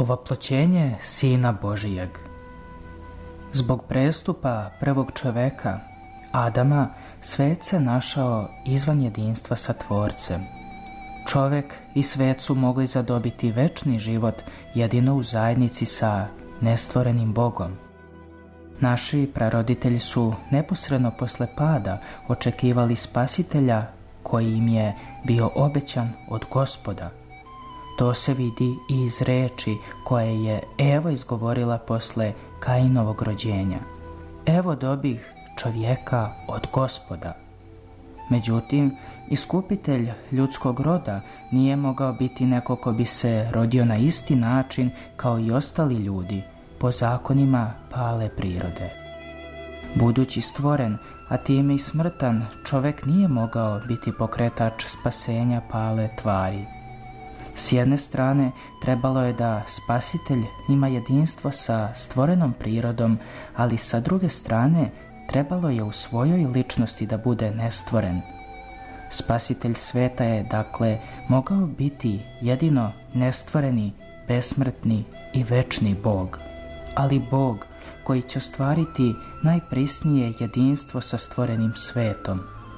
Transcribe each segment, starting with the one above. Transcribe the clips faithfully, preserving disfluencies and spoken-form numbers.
Ovaploćenje Sina Božijeg. Zbog prestupa prvog čoveka, Adama, svet se našao izvan jedinstva sa Tvorcem. Čovek i svet su mogli zadobiti večni život jedino u zajednici sa nestvorenim Bogom. Naši praroditelji su neposredno posle pada očekivali Spasitelja koji im je bio obećan od Gospoda. To se vidi i iz reči koje je Eva izgovorila posle Kainovog rođenja. Evo dobih čovjeka od Gospoda. Međutim, iskupitelj ljudskog roda nije mogao biti neko ko bi se rodio na isti način kao i ostali ljudi, po zakonima pale prirode. Budući stvoren, a time i smrtan, čovek nije mogao biti pokretač spasenja pale tvari. S jedne strane, trebalo je da Spasitelj ima jedinstvo sa stvorenom prirodom, ali sa druge strane, trebalo je u svojoj ličnosti da bude nestvoren. Spasitelj sveta je, dakle, mogao biti jedino nestvoreni, besmrtni i večni Bog, ali Bog koji će ostvariti najprisnije jedinstvo sa stvorenim svetom.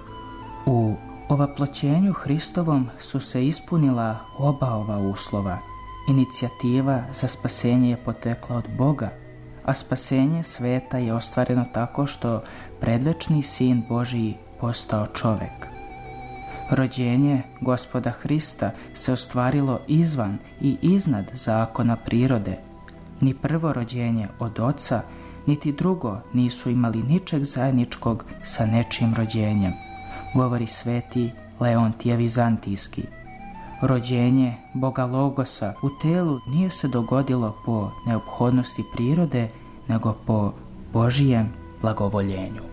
U ovaploćenju Hristovom su se ispunila oba ova uslova. Inicijativa za spasenje je potekla od Boga, a spasenje sveta je ostvareno tako što predvečni Sin Božiji postao čovek. Rođenje Gospoda Hrista se ostvarilo izvan i iznad zakona prirode. Ni prvo rođenje od oca, niti drugo nisu imali ničeg zajedničkog sa nečijim rođenjem, govori sveti Leontije Vizantijski. Rođenje Boga Logosa u telu nije se dogodilo po neophodnosti prirode, nego po Božijem blagovoljenju.